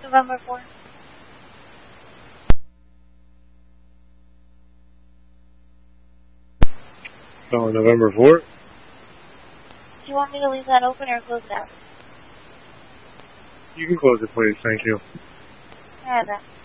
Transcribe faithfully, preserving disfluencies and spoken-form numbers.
November fourth. Oh, November fourth? Do you want me to leave that open or close it out? You can close it, please. Thank you. I have that.